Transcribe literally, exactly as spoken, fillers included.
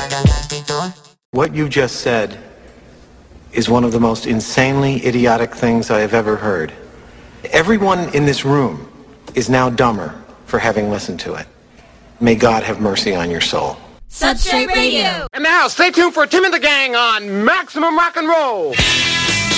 What you just said is one of the most insanely idiotic things I have ever heard. Everyone in this room is now dumber for having listened to it. May God have mercy on your soul. Substrate Radio. And now, stay tuned for Tim and the Gang on Maximum Rock and Roll.